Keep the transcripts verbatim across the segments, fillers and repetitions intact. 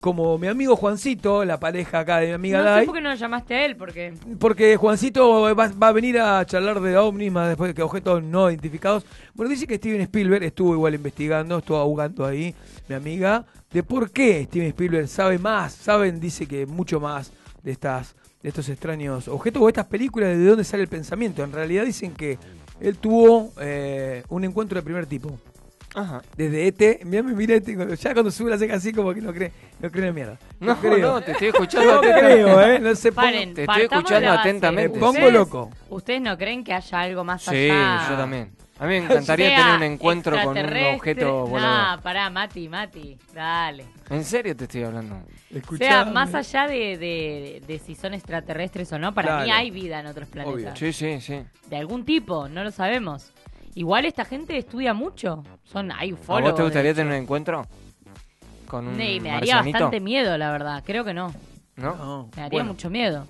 como mi amigo Juancito, la pareja acá de mi amiga No Dai. sé por qué no lo llamaste a él, porque... Porque Juancito va, va a venir a charlar de ovnis más después de que objetos no identificados. Bueno, dice que Steven Spielberg estuvo igual investigando, estuvo ahogando ahí, mi amiga, de por qué Steven Spielberg sabe más, saben, dice que mucho más de estas de estos extraños objetos o estas películas, de dónde sale el pensamiento. En realidad dicen que él tuvo eh, un encuentro de primer tipo. Ajá. Desde E T, mira, mira, ya cuando sube la ceja así como que no cree, no cree en mierda. No, No, creo. no, te estoy escuchando. No creo, eh, no se Paren, Te estoy partamos de escuchando la base. atentamente. Me pongo ¿Ustedes- loco. ¿Ustedes no creen que haya algo más Sí, allá? yo también. A mí me encantaría Sea tener un encuentro con un extraterrestre. objeto volador. Ah, pará, Mati, Mati, dale. ¿En serio te estoy hablando? O sea, Escuchame. más allá de, de, de si son extraterrestres o no, para Claro. mí hay vida en otros planetas. Obvio. Sí, sí, sí. De algún tipo, no lo sabemos. Igual esta gente estudia mucho. Son, hay ¿A ufólogos. vos te gustaría de tener un hecho. encuentro con un Nee, me daría marcianito? bastante miedo, la verdad. Creo que no. ¿No? No. Me daría Bueno. mucho miedo.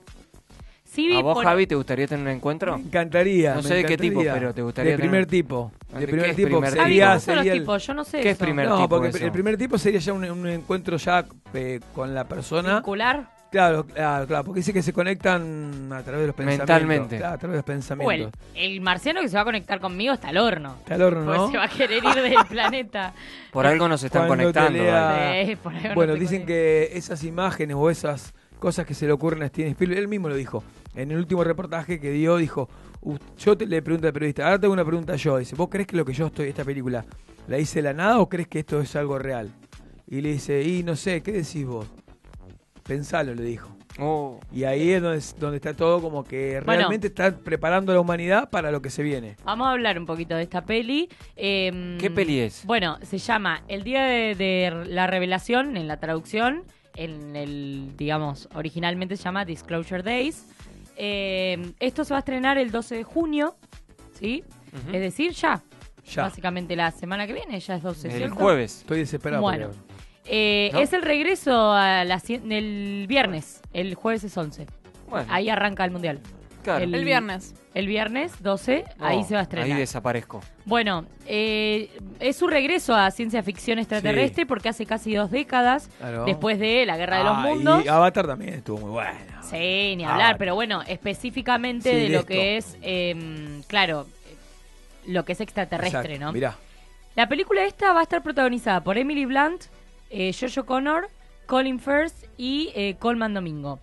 Sí, vi ¿A vos, por- Javi, te gustaría tener un encuentro? Me encantaría. No me sé de qué tipo, encantaría. pero te gustaría De primer tener- tipo. ¿De De qué primer es tipo primer Javi, sería, ¿cómo son los sería el- tipos? Yo no sé ¿Qué es eso. primer No, tipo porque eso? el primer tipo sería ya un, un encuentro ya eh, con la persona. Circular. Claro, claro, claro, porque dice que se conectan a través de los pensamientos. Mentalmente. Claro, a través de los O el, pensamientos. el marciano que se va a conectar conmigo está al horno. Está al horno, Porque ¿no? se va a querer ir del planeta. Por algo nos están Cuando te conectando. lea- Dai. Sí, por ahí no Bueno, te dicen conecta. que esas imágenes o esas cosas que se le ocurren a Steven Spielberg, él mismo lo dijo. En el último reportaje que dio, dijo, "Uh, yo te, le pregunto al periodista, ahora tengo una pregunta yo. Dice, ¿vos crees que lo que yo estoy, esta película, la hice de la nada o crees que esto es algo real? Y le dice, y no sé, ¿qué decís vos? Pensalo, le dijo. Oh, Y ahí es donde, donde está todo como que Bueno. realmente está preparando a la humanidad para lo que se viene. Vamos a hablar un poquito de esta peli. Eh, ¿Qué peli es? Bueno, se llama El Día de, de la Revelación en la traducción. En el, digamos, originalmente se llama Disclosure Days. Eh, esto se va a estrenar el doce de junio, ¿sí? Ujú. Es decir, ya. Ya. Básicamente la semana que viene, ya es doce, el ¿cierto? jueves. Estoy desesperado. Bueno. por- Eh, ¿No? Es el regreso a la, cien- el viernes. El jueves es once. Bueno, Ahí arranca el mundial. claro. el- El viernes. El viernes doce, Oh, ahí se va a estrenar. Ahí desaparezco. Bueno, eh, es su regreso a ciencia ficción extraterrestre Sí. porque hace casi dos décadas, Claro. después de la Guerra de los Ah, Mundos. Y Avatar también estuvo muy bueno. Sí, ni Ah, hablar, bueno. pero bueno, específicamente Sí, de de lo esto. que es, em, claro, lo que es extraterrestre, Exacto, ¿no? Mirá. La película esta va a estar protagonizada por Emily Blunt, eh, Jojo Connor, Colin Firth y eh, Colman Domingo.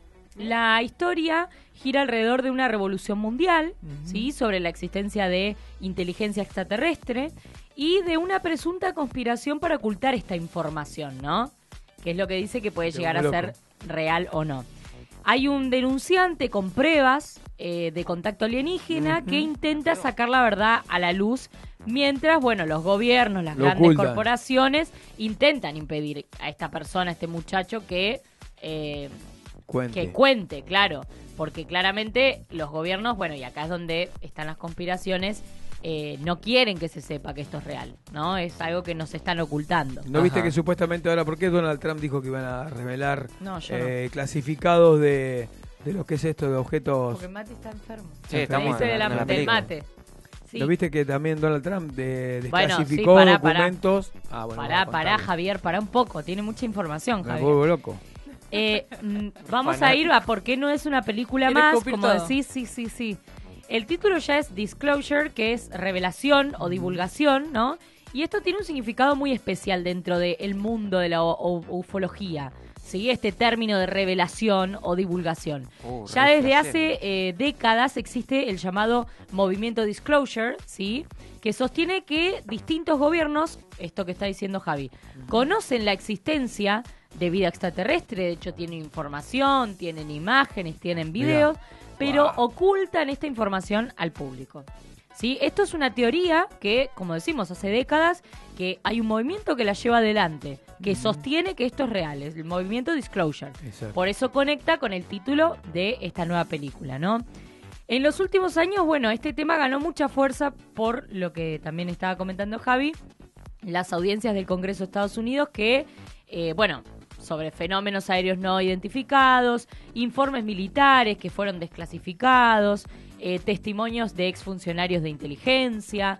La historia gira alrededor de una revolución mundial, ¿sí? Sobre la existencia de inteligencia extraterrestre y de una presunta conspiración para ocultar esta información, ¿no? Que es lo que dice que puede Qué llegar a loco. ser real o no. Hay un denunciante con pruebas eh, de contacto alienígena Ujú. que intenta sacar la verdad a la luz, mientras, bueno, los gobiernos, las Lo grandes ocultan. corporaciones intentan impedir a esta persona, a este muchacho, que, eh, Cuente. que cuente, claro. Porque claramente los gobiernos, bueno, y acá es donde están las conspiraciones, eh, no quieren que se sepa que esto es real, ¿no? Es algo que nos están ocultando. ¿No viste Ajá. que supuestamente ahora, por qué Donald Trump dijo que iban a revelar No, yo eh, clasificados de, de lo que es esto de objetos? Porque Mati está enfermo. Sí, Me estamos dice en de la- la- en la del película. mate. Sí. ¿No viste que también Donald Trump de- Bueno, desclasificó sí, pará, pará. documentos? Ah, bueno, Pará, vamos a pará, contarle. Javier, pará un poco. Tiene mucha información, Me Javier. vuelvo loco. Eh, mm, vamos a ir a por qué no es una película Quiere más, escupir como todo. decís, sí, sí, sí. El título ya es Disclosure, que es revelación o divulgación, ¿no? Y esto tiene un significado muy especial dentro del mundo de la o- o- ufología, ¿sí? Este término de revelación o divulgación. Uh, Ya re desde flashero. hace eh, décadas existe el llamado movimiento Disclosure, ¿sí? Que sostiene que distintos gobiernos, esto que está diciendo Javi, conocen la existencia de vida extraterrestre, de hecho tienen información, tienen imágenes, tienen videos, pero Wow. ocultan esta información al público. ¿Sí? Esto es una teoría que, como decimos, hace décadas que hay un movimiento que la lleva adelante, que sostiene que esto es real, es el movimiento Disclosure. Exacto. Por eso conecta con el título de esta nueva película, ¿no? En los últimos años, bueno, este tema ganó mucha fuerza por lo que también estaba comentando Javi, las audiencias del Congreso de Estados Unidos que, eh, bueno, sobre fenómenos aéreos no identificados, informes militares que fueron desclasificados, eh, testimonios de exfuncionarios de inteligencia,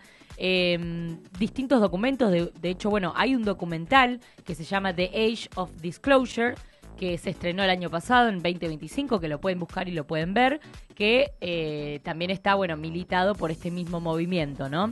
eh, distintos documentos. De, de hecho, bueno, hay un documental que se llama The Age of Disclosure, que se estrenó el año pasado, en veinte veinticinco, que lo pueden buscar y lo pueden ver, que eh, también está, bueno, militado por este mismo movimiento, ¿no?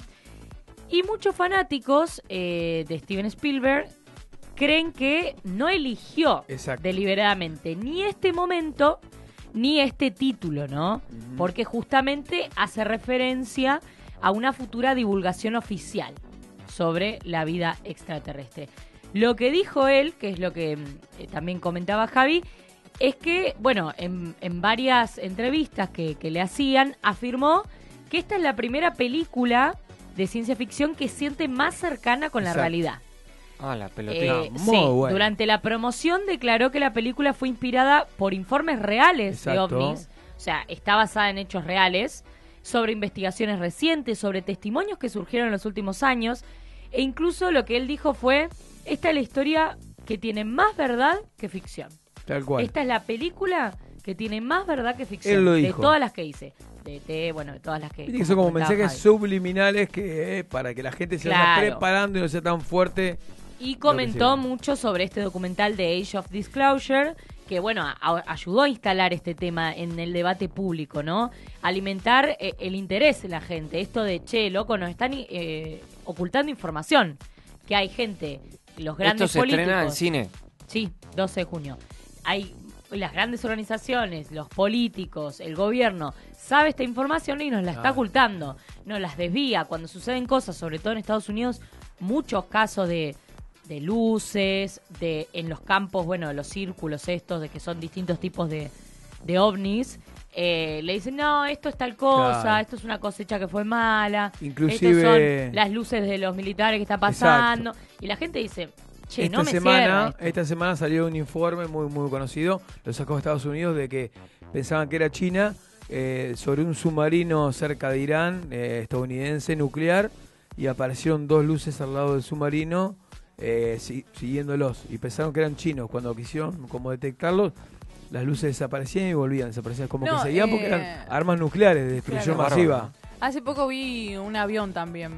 Y muchos fanáticos eh, de Steven Spielberg creen que no eligió Exacto. deliberadamente ni este momento ni este título, ¿no? Uh-huh. Porque justamente hace referencia a una futura divulgación oficial sobre la vida extraterrestre. Lo que dijo él, que es lo que eh, también comentaba Javi, es que, bueno, en, en varias entrevistas que, que le hacían, afirmó que esta es la primera película de ciencia ficción que siente más cercana con Exacto. la realidad. Ah, la pelotita. Eh, Muy sí, bueno. durante la promoción declaró que la película fue inspirada por informes reales Exacto. de ovnis, o sea, está basada en hechos reales, sobre investigaciones recientes, sobre testimonios que surgieron en los últimos años, e incluso lo que él dijo fue, esta es la historia que tiene más verdad que ficción. Tal cual. Esta es la película que tiene más verdad que ficción. Él lo de dijo. todas las que hice. De, de bueno, de todas las que... Viste que son como comentaba mensajes Javi. subliminales que eh, para que la gente se vaya Claro. preparando y no sea tan fuerte. Y comentó Lo que sea. mucho sobre este documental de Age of Disclosure, que bueno, a- ayudó a instalar este tema en el debate público, ¿no? Alimentar eh, el interés de la gente. Esto de, che, loco, nos están eh, ocultando información. Que hay gente, los grandes Esto se políticos... estrena en cine. Sí, doce de junio. Hay las grandes organizaciones, los políticos, el gobierno, sabe esta información y nos la está Claro. ocultando, nos las desvía. Cuando suceden cosas, sobre todo en Estados Unidos, muchos casos de, de luces, de en los campos, bueno, los círculos estos, de que son distintos tipos de, de ovnis, eh, le dicen, no, esto es tal cosa, Claro. esto es una cosecha que fue mala, Inclusive- estos son las luces de los militares que está pasando, y la gente dice... Che, esta no me semana, cierra esto. esta semana salió un informe muy muy conocido, lo sacó Estados Unidos, de que pensaban que era China, eh, sobre un submarino cerca de Irán, eh, estadounidense, nuclear, y aparecieron dos luces al lado del submarino eh, si- siguiéndolos, y pensaron que eran chinos. Cuando quisieron como detectarlos, las luces desaparecían y volvían, desaparecían, como No, que seguían eh, porque eran armas nucleares de destrucción Claro. masiva. Hace poco vi un avión también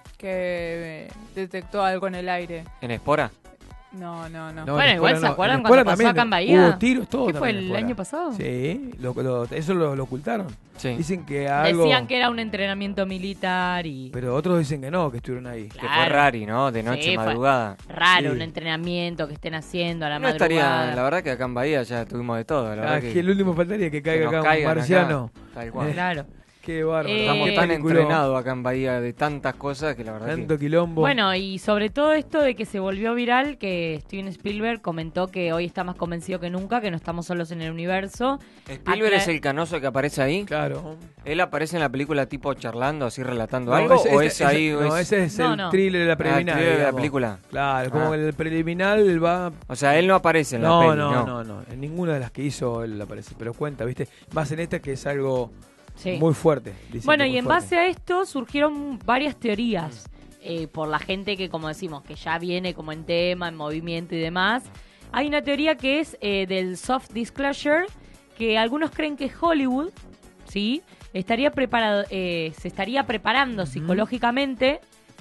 que eh, detectó algo en el aire. ¿En Espora? No, no, no. No, Bueno, en igual Espora se no. acuerdan En cuando Espora pasó también acá en Bahía. hubo tiros, todo ¿Qué fue también en el Espora. año pasado? Sí, lo, lo- eso lo, lo ocultaron. Sí. Dicen que algo... Decían que era un entrenamiento militar y Pero otros dicen que no, que estuvieron ahí. Que fue Claro. rari, ¿no? De noche, Sí, fue madrugada. raro, Sí. un entrenamiento que estén haciendo a la No estaría, madrugada. la verdad que acá en Bahía ya tuvimos de todo. La Ah, verdad que que, el último faltaría que que caiga nos acá un caigan marciano. acá, tal cual. Eh, Claro. Qué bárbaro. Eh, Estamos Eh, tan película, entrenados acá en Bahía de tantas cosas que la verdad tanto que... quilombo. Bueno, y sobre todo esto de que se volvió viral, que Steven Spielberg comentó que hoy está más convencido que nunca, que no estamos solos en el universo. Spielberg Acla- es el canoso que aparece ahí. Claro. ¿Él aparece en la película tipo charlando, así relatando No, algo? ese- ¿O ese- es ahí? ese- o no, es- ese es No, el no. thriller de la Ah, el preliminar. thriller de la digamos. película. Claro, como Ah. el preliminar él va... O sea, él no aparece en la No, peli, no, no. no, no. En ninguna de las que hizo él aparece. Pero cuenta, ¿viste? Más en esta que es algo Sí. muy fuerte. dicen Bueno, que y muy en fuerte. base a esto surgieron varias teorías eh, por la gente que, como decimos, que ya viene como en tema, en movimiento y demás. Hay una teoría que es eh, del soft disclosure, que algunos creen que Hollywood, ¿sí? Estaría preparado, eh, se estaría preparando psicológicamente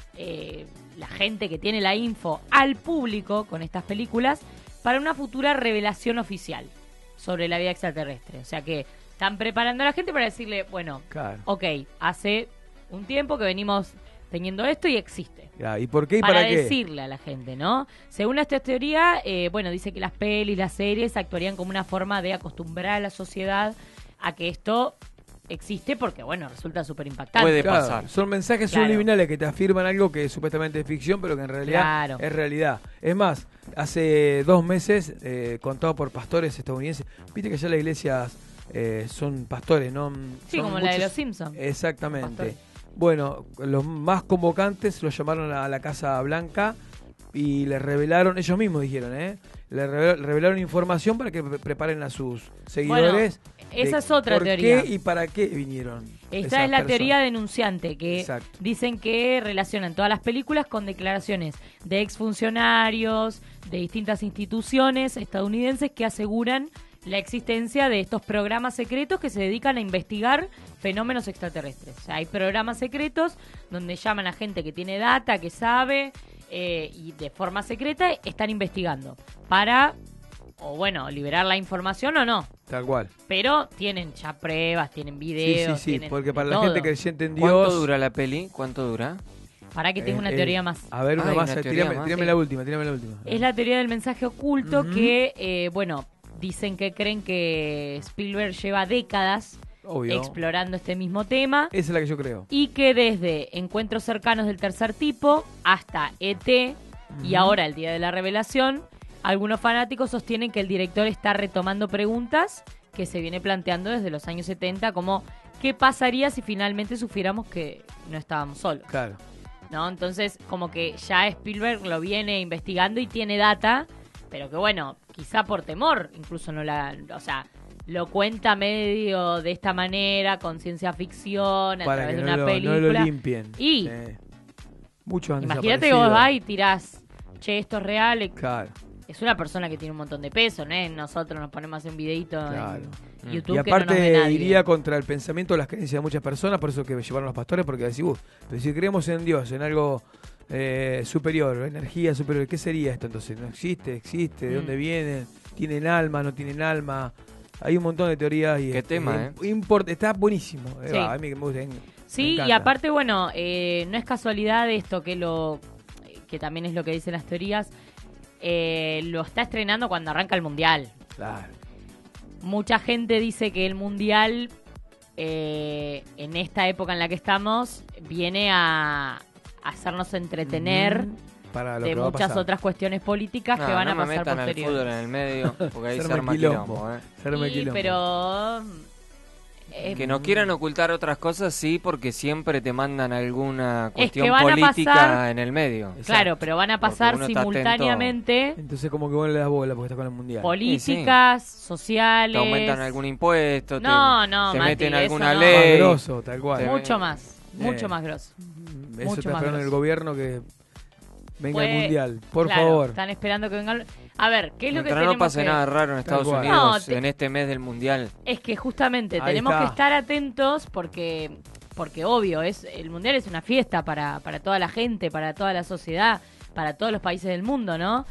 eh, la gente que tiene la info al público con estas películas para una futura revelación oficial sobre la vida extraterrestre. O sea que están preparando a la gente para decirle, bueno, Claro. ok, hace un tiempo que venimos teniendo esto y existe. Ya, ¿y por qué y Para, para, qué? decirle a la gente, ¿no? Según esta teoría, eh, bueno, dice que las pelis, las series actuarían como una forma de acostumbrar a la sociedad a que esto existe porque, bueno, resulta súper impactante. Puede Claro, pasar. son mensajes Claro. subliminales que te afirman algo que supuestamente es ficción, pero que en realidad Claro. es realidad. Es más, hace dos meses, eh, contado por pastores estadounidenses, viste que allá las iglesias eh, son pastores, ¿no? Sí, Son como la de muchos- los Simpsons. Exactamente. Pastores. Bueno, los más convocantes los llamaron a la Casa Blanca y les revelaron, ellos mismos dijeron, ¿eh? Le reve- revelaron información para que pre- preparen a sus seguidores. esa de es otra por teoría. qué y para qué vinieron. Esta esas es la personas. teoría denunciante, que Exacto. dicen que relacionan todas las películas con declaraciones de exfuncionarios, de distintas instituciones estadounidenses que aseguran la existencia de estos programas secretos que se dedican a investigar fenómenos extraterrestres. O sea, hay programas secretos donde llaman a gente que tiene data, que sabe, eh, y de forma secreta están investigando para, o bueno, liberar la información o no. Tal cual. Pero tienen ya pruebas, tienen Sí, videos. sí, sí, tienen porque para de la todo. gente creyente en Dios... ¿Cuánto dura la peli? ¿Cuánto dura? Para que tenga una Eh, teoría eh, más. A ver, una Ay, más. una eh, teoría Tírame, más. tírame Sí. la última, tírame la última. Es la teoría del mensaje oculto Ujú. que, eh, bueno, dicen que creen que Spielberg lleva décadas Obvio. explorando este mismo tema Esa es la que yo creo. y que desde Encuentros cercanos del tercer tipo hasta E T y Ujú. ahora el Día de la Revelación, algunos fanáticos sostienen que el director está retomando preguntas que se viene planteando desde los años setenta, como ¿qué pasaría si finalmente supiéramos que no estábamos solos? Claro. ¿No? Entonces, como que ya Spielberg lo viene investigando y tiene data, pero que bueno, quizá por temor, incluso no la, o sea, lo cuenta medio de esta manera, con ciencia ficción, a Para través que de no una lo, película. no lo limpien. Y- Sí. Muchos han Imagínate que vos desaparecido. vas y tirás, che, esto es real. y- Claro. Es una persona que tiene un montón de peso, ¿no? Nosotros nos ponemos a hacer un videito Claro. en Mm. YouTube Y que no nos ve aparte nadie. iría contra el pensamiento, las creencias de muchas personas, por eso que llevaron los pastores, porque decís, uh, pero si creemos en Dios, en algo eh, superior, energía superior, ¿qué sería esto entonces? ¿No existe? ¿Existe? ¿De Mm. dónde viene? ¿Tienen alma? ¿No tienen alma? Hay un montón de teorías y Qué es- tema, es import- está buenísimo. Eh, Sí. va, a mí que me gusta. me Sí, y encanta. aparte, bueno, eh, no es casualidad esto que lo que también es lo que dicen las teorías, eh, lo está estrenando cuando arranca el Mundial. Claro. Mucha gente dice que el Mundial, eh, en esta época en la que estamos, viene a hacernos entretener Ujú. Para lo de que va a muchas pasar. otras cuestiones políticas No, que van no a me pasar metan al fútbol posteriores. en el medio, porque ahí Se se arma arma quilombo. quilombo, ¿eh? Se arma Sí, quilombo. pero eh, Que no quieran ocultar otras cosas, sí, porque siempre te mandan alguna Es que cuestión van a política pasar- en el medio. claro, pero van a Porque pasar uno está simultáneamente Entonces como que vos le das bola porque está con el mundial. políticas, Te sociales. aumentan algún impuesto, te- No, no, te Mati, meten eso alguna no. Más ley. grosso, tal cual. Te- Mucho más, mucho Eh. más grosso. Eso mucho está más esperando el grosso. gobierno que venga Pues, el mundial. Por claro, favor. Están esperando que vengan. A ver, ¿qué es lo que Mientras tenemos no pase que... nada raro en Estados cual. Unidos No, te- en este mes del mundial. Es que justamente Ahí tenemos está. que estar atentos porque, porque obvio, es el mundial es una fiesta para, para toda la gente, para toda la sociedad, para todos los países del mundo, ¿no?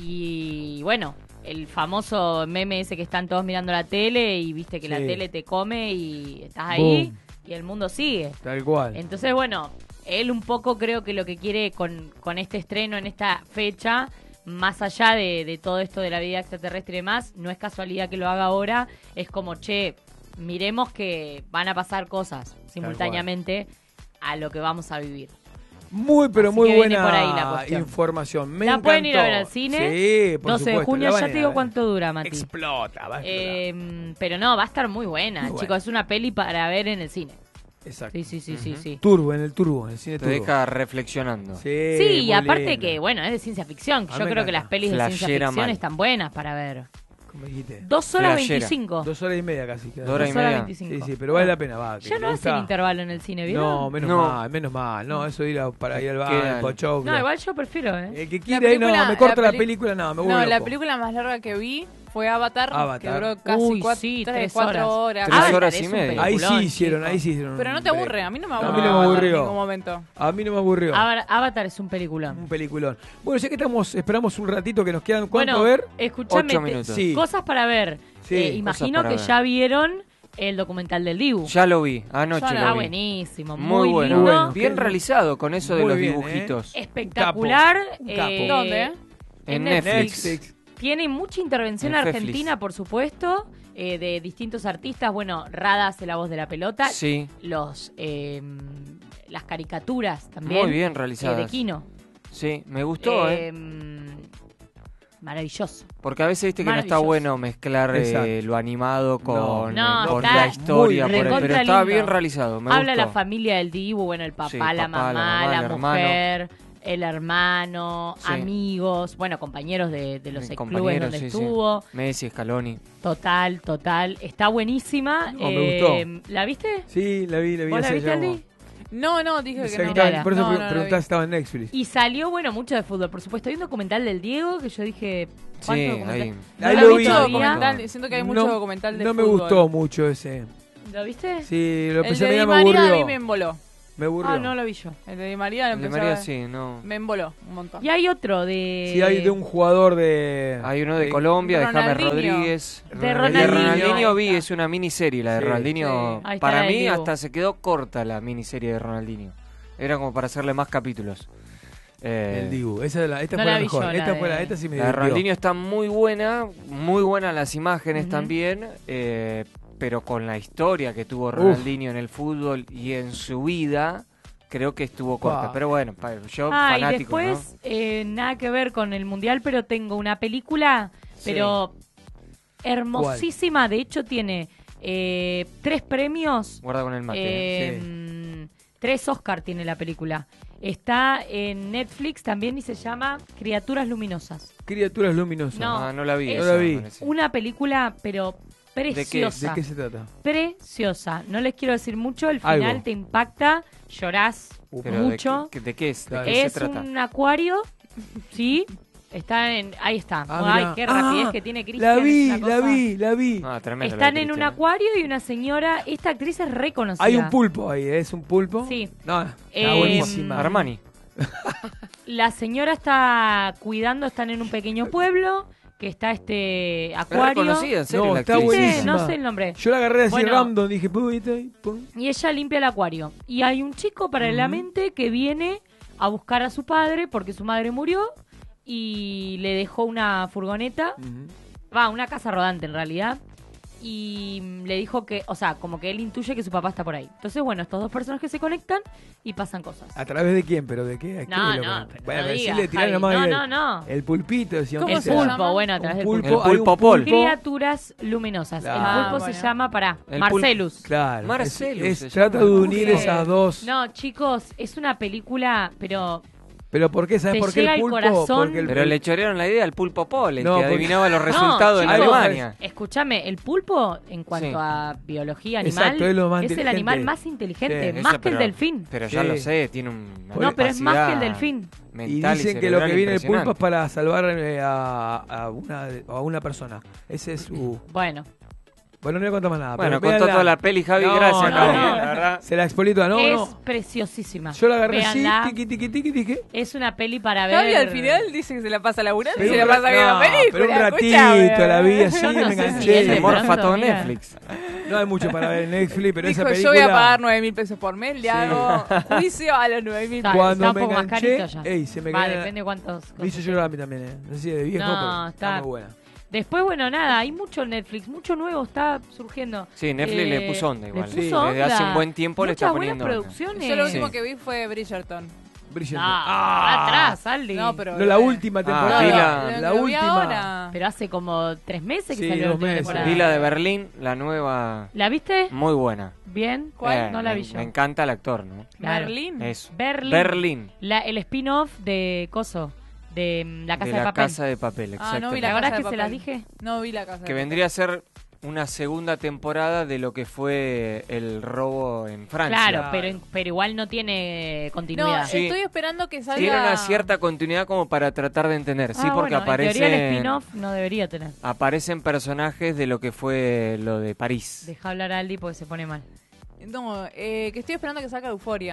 Y bueno, el famoso meme ese que están todos mirando la tele y viste que la Sí. tele te come y estás ahí Boom. y el mundo sigue. Tal cual. Entonces, bueno, él un poco creo que lo que quiere con, con este estreno en esta fecha, más allá de, de todo esto de la vida extraterrestre y demás, no es casualidad que lo haga ahora, es como, che, miremos que van a pasar cosas simultáneamente a lo que vamos a vivir. Muy, pero Así muy que viene buena por ahí la cuestión. información. Me ¿La pueden ir a ver encantó. al cine? Sí, por doce de supuesto, junio, la van ya a te ir a digo ver. cuánto dura, Mati. Explota, va a explotar. Eh, pero no, va a estar muy buena, Muy chicos, buena. es una peli para ver en el cine. Exacto. Sí, sí, sí, sí, Ujú. sí. Turbo, en el turbo, en el cine Te turbo. deja reflexionando. Sí, Sí, y muy aparte lindo. que, bueno, es de ciencia ficción. A Yo mí me creo que encanta. las pelis de ciencia Flashera ficción mal. están buenas para ver. Como dijiste. Dos horas Flashera. veinticinco. Dos horas y media casi. queda. Dos horas y Dos horas media. veinticinco. Sí, sí, pero vale la pena, va. que Ya me no gusta. hacen intervalo en el cine, ¿vieron? No, menos No. mal, menos mal. No, eso de ir a, para ir al bar, Quedan- al pochoclo. No, igual yo prefiero, ¿eh? El que La quiera, ir, no, película- me corta la la, peli- película, no, me vuelvo No, la loco. película más larga que vi fue Avatar, Avatar. que duró casi Uy, cuatro, sí, tres, tres cuatro horas. horas. Tres Avatar horas es y un media. Ahí peliculón, sí hicieron, chico. ahí sí hicieron. Pero no un te break. aburre, a mí no me A aburre. mí no me Avatar aburrió. En ningún momento. A mí no me aburrió. Ava- Avatar es un peliculón. Un peliculón. Bueno, ya que estamos, esperamos un ratito que nos quedan. ¿Cuánto Bueno, ver? escuchame, Ocho te- minutos. Sí. cosas para ver. Sí, Eh, cosas imagino para que ver. ya vieron el documental del Dibu. Ya lo vi, anoche Ya lo lo Está vi. buenísimo, muy, Muy bueno. lindo. bueno. Bien realizado con eso de Muy los bien, ¿eh? dibujitos. Espectacular. Un capo. eh, ¿Dónde? En en Netflix. Netflix. Tiene mucha intervención En argentina, por supuesto, eh, de distintos artistas. Bueno, Rada hace la voz de la pelota. Sí, Los eh, las caricaturas también. muy bien eh, realizadas. de Kino. Sí, me gustó, ¿eh? Eh, Maravilloso. Porque a veces viste que no está maravilloso. bueno mezclar eh, Exacto. lo animado con, No, con está la historia, muy por el- recontra pero está lindo. bien realizado. Me Habla gustó. la familia del Dibu, bueno, el papá, Sí, la papá, la mamá, mamá, la, el hermano. mujer, el hermano, Sí. amigos, bueno, compañeros de, de los Sí, ex clubes compañeros, donde sí, sí. estuvo. Messi, Scaloni. Total, total. Está buenísima. No, me Eh, ¿La viste? Sí, la vi, la vi. ¿Vos la hace viste, ya Aldi? como- No, no, dije O que sea, no. que estaba- Mirala. por eso No, pre- no, no la preguntaba vi. si estaba en Netflix. Y salió, bueno, mucho de fútbol, por supuesto. Hay un documental del Diego que yo dije... Sí, ¿cuánto documental? ahí. No Ahí lo lo vi vi. Mucho todavía. documental, siento que hay mucho No- documental de No me fútbol. gustó mucho ese. ¿Lo viste? Sí, lo El empecé a de Di mirar, me María a mí aburrió. me emboló. Me aburrió. Ah, no lo vi yo. El de Di María lo El de empecé a María ver. sí, no. Me emboló un montón. Y hay otro de... Sí, hay de un jugador de... Hay uno de de- Colombia, de James Ronaldinho. Rodríguez. De El de Ronaldinho. Ronaldinho vi, Ahí está. es una miniserie, la de Sí. Ronaldinho. Sí. Ahí está Para la del mí Diego. hasta se quedó corta la miniserie de Ronaldinho. Era como para hacerle más capítulos. Eh, El Dibu. Esa, es la- esta No fue la la vi mejor. yo, la esta fue la, de- esta sí me La de divirtió. Ronaldinho está muy buena, muy buena las imágenes Ujú. también, eh, pero con la historia que tuvo Ronaldinho en el fútbol y en su vida, creo que estuvo corta. Pa. Pero bueno, pa- yo Ah, y fanático, después, eh, nada que ver con el Mundial, pero tengo una película, pero hermosísima. De hecho, tiene eh, tres premios. ¿no? Guarda con el mate. eh, mm, Tres Oscar tiene la película. Está en Netflix también y se llama Criaturas Luminosas. Criaturas luminosas. No, Ah, no la vi. es- esa, No la vi. parece. Una película, pero qué? preciosa. ¿De qué se trata? Preciosa. No les quiero decir mucho, el final Algo. te impacta, llorás Pero mucho. ¿de qué, de qué es? ¿De Claro. qué Es se trata? un acuario, ¿sí? Está en... Ahí está. Ah, Ay, mirá. qué rapidez Ah, que tiene Cristian. La vi, es una la cosa- vi, la vi. Ah, tremendo. Están la de en un Cristian, ¿eh? acuario y una señora... Esta actriz es reconocida. Hay un pulpo ahí, ¿eh? ¿Es un pulpo? Sí. No, está Eh, buenísima. Armani. La señora está cuidando, están en un pequeño pueblo, que está este Es acuario. reconocida, en serio, No, la está actriz. Sí, buenísima. no sé el nombre. Yo la agarré así Bueno. random, dije, pum, y ahí, pum. Y ella limpia el acuario. Y hay un chico paralelamente que viene a buscar a su padre porque su madre murió y le dejó una furgoneta, va, una casa rodante en realidad, y mm, le dijo que, o sea, como que él intuye que su papá está por ahí. Entonces, bueno, estos dos personas que se conectan y pasan cosas. ¿A través de quién? ¿Pero de qué? ¿A qué No, lo no, conecta? pero Bueno, no pero digas, decirle, tirar Javi. nomás No, el, no, no. el pulpito, decía, ¿Cómo aunque se sea. llama? Pulpo, bueno, a Un través del pulpo, pulpo. El hay un pulpo Paul. Criaturas luminosas. Claro. El Ah, pulpo bueno. se llama, pará, El pulpo- Marcelus. Claro. Marcelus es- se es- trata de llama. unir ¿Por qué? esas dos. No, chicos, es una película, pero ¿Pero por qué? ¿Sabes Te por qué llega el al pulpo? corazón. Porque el Pero le chorearon la idea al pulpo Paul, el No, que porque- adivinaba los No, resultados en chicos, Alemania. escúchame, el pulpo, en cuanto Sí. a biología animal, Exacto, es lo más es el inteligente. animal más inteligente, Sí. más Eso, que el pero- delfín. Pero ya Sí. lo sé, tiene un. No, pero es más que el delfín. Y Mental dicen que lo que cerebral viene el pulpo es impresionante. para salvar eh, a, a una, a una persona. Ese es su... Bueno, Bueno, no le cuento más nada. Bueno, pero contó véanla. toda la peli, Javi, No, gracias, no, Javi, no. la verdad. Se la expolió toda, no, es no. preciosísima. Yo la agarré así, Véanla. tiqui, tiqui, tiqui, dije. Es una peli para ver. Javi al final dice que se la pasa laburando y Pero se la un pasa ra- viendo no, película. pero un ratito escuchame. la vi así, Yo no me sé si enganché. él Se de morfa pronto, todo mira. Netflix. No hay mucho para ver en Netflix, pero Dijo, esa yo película... voy a pagar nueve mil pesos por mes, le Sí. hago juicio a los nueve mil Está, pesos. Cuando está un me poco más enganché, carito ya. ey, se me Va, queda- depende cuántos. Me hizo llorar a mí también, ¿eh? No sé si de viejo, No, pero está está- muy buena. Después, bueno, nada, hay mucho en Netflix, mucho nuevo está surgiendo. Sí, Netflix Eh, le puso onda le igual. puso Sí, Desde onda. hace un buen tiempo le Muchas está buenas poniendo onda. producciones. Yo lo Sí. último que vi fue Bridgerton. Brillante. No, Ah. atrás, Aldi. No, pero... No, la última temporada. Ah, vi No, la- lo- la lo vi última. ahora. Pero hace como tres meses que Sí, salió la dos última meses. temporada. Vi la de Berlín, la nueva, ¿La viste? muy buena. Bien. ¿Cuál? Eh, No la me, vi yo. me encanta el actor, ¿no? Claro. Berlín. Eso. Berlín. Berlín. La- el spin-off de Coso, de mm, La Casa de de, la Papel. Casa de Papel, Ah, exacto. no vi ¿Te La acordás Casa que de se las Papel. dije? No vi la casa. Que de vendría a ser una segunda temporada de lo que fue el robo en Francia. Claro, Claro. pero, en- pero igual no tiene No, continuidad. Sí. estoy esperando que salga... Tiene una cierta continuidad como para tratar de entender, sí, Ah, porque bueno, en teoría el aparecen, spin-off no debería tener. aparecen personajes de lo que fue lo de París. Deja hablar a Aldi porque se pone mal. No, eh, que estoy esperando que salga Euforia.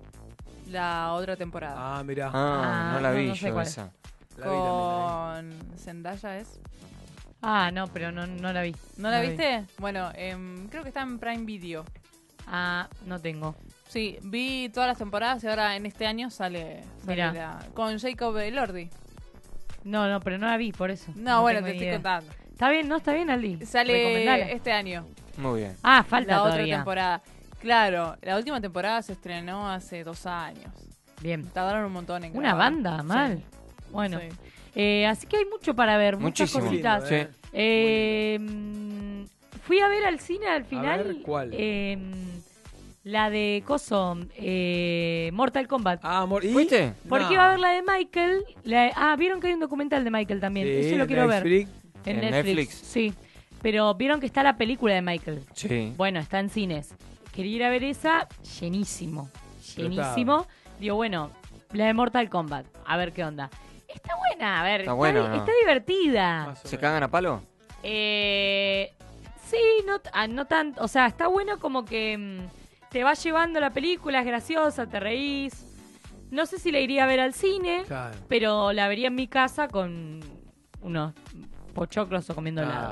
La otra temporada. Ah, mirá. Ah, Ah, no la no, vi no sé yo cuál. esa. La vi también, la vi. Con Zendaya es. Ah, no, pero no, no la vi. ¿No la vi. viste? Bueno, em, creo que está en Prime Video. Ah, no tengo. Sí, vi todas las temporadas y ahora en este año sale, sale Mirá. la- con Jacob Elordi. No, no, pero no la vi, por eso. No, bueno, tengo te ni estoy idea. contando. Está bien, ¿no? Está bien, Aldi. Sale Recomendala. este año. Muy bien. Ah, falta la otra todavía. temporada. Claro, la última temporada se estrenó hace dos años. Bien. Tardaron un montón en Una grabar. banda, mal. Bueno, Sí. eh, así que hay mucho para ver, muchas Muchísimo. cositas. Sí. Eh, mm, fui a ver al cine al final. ver, ¿cuál? eh, la de Coso, eh, Mortal Kombat. Ah, amor. ¿Y? ¿Fuiste? Porque No. iba a ver la de Michael. la- ah, vieron que hay un documental de Michael también. Sí, Ese lo quiero ver. Netflix. En, ¿En Netflix. Netflix? Sí. Pero vieron que está la película de Michael. Sí. Bueno, está en cines. Quería ir a ver esa, llenísimo. llenísimo. Digo, bueno, la de Mortal Kombat, a ver qué onda. Está buena, a ver, Está está, buena, di- ¿no? está divertida. Más o ¿Se menos. cagan a palo? Eh, sí, no, t- ah, no tanto, o sea, está bueno como que mm, te va llevando la película, es graciosa, te reís. No sé si la iría a ver al cine, Claro. pero la vería en mi casa con unos pochoclos o comiendo Ah, helado.